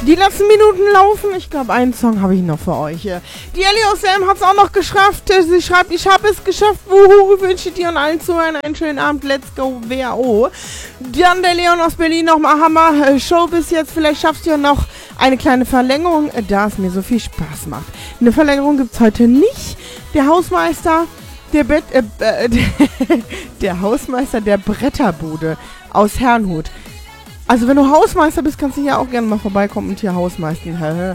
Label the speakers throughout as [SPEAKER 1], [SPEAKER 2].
[SPEAKER 1] Die letzten Minuten laufen. Ich glaube, einen Song habe ich noch für euch. Die Ellie aus Selm hat es auch noch geschafft. Sie schreibt, ich habe es geschafft. Wuhu, wünsche dir und allen Zuhörern einen schönen Abend. Let's go, WAO. Dann der Leon aus Berlin nochmal Hammer. Show bis jetzt. Vielleicht schaffst du ja noch eine kleine Verlängerung, da es mir so viel Spaß macht. Eine Verlängerung gibt es heute nicht. Der Hausmeister der Hausmeister der Bretterbude aus Herrnhut. Also wenn du Hausmeister bist, kannst du hier auch gerne mal vorbeikommen und hier Hausmeistern.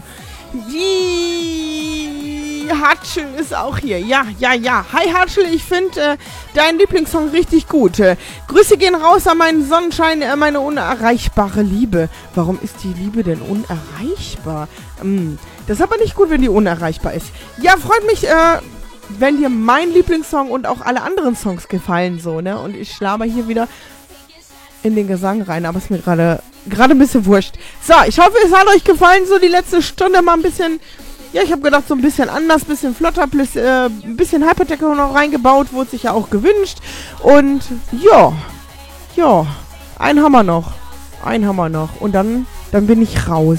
[SPEAKER 1] Die Hatschel ist auch hier. Ja. Hi Hatschel, ich finde deinen Lieblingssong richtig gut. Grüße gehen raus an meinen Sonnenschein, meine unerreichbare Liebe. Warum ist die Liebe denn unerreichbar? Das ist aber nicht gut, wenn die unerreichbar ist. Ja, freut mich, wenn dir mein Lieblingssong und auch alle anderen Songs gefallen, so, ne? Und ich schlaber hier wieder in den Gesang rein, aber ist mir gerade ein bisschen wurscht. So, ich hoffe, es hat euch gefallen, so die letzte Stunde mal ein bisschen, ja, ich habe gedacht, so ein bisschen anders, ein bisschen flotter, ein bisschen Hypertechno noch reingebaut, wurde sich ja auch gewünscht. Und, ja, einen haben wir noch. Und dann bin ich raus.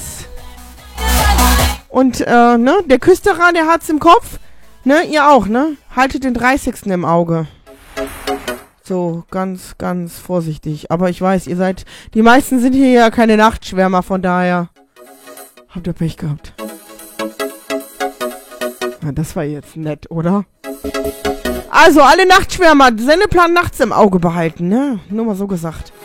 [SPEAKER 1] Und, ne, der Küsterer, der hat's im Kopf. Ne, ihr auch, ne? Haltet den 30. im Auge. So, ganz, ganz vorsichtig. Aber ich weiß, die meisten sind hier ja keine Nachtschwärmer, von daher habt ihr Pech gehabt. Na, das war jetzt nett, oder? Also, alle Nachtschwärmer, Sendeplan nachts im Auge behalten, ne? Nur mal so gesagt.